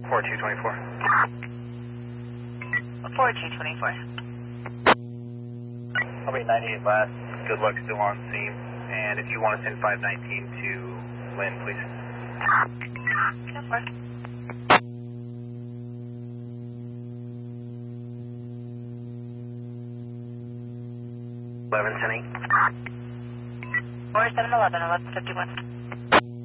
4224. 4224. I'll be 98 last. Good luck still on scene. And if you want to send 519 to Lynn, please. No more. Eleven ten 4711, 1151.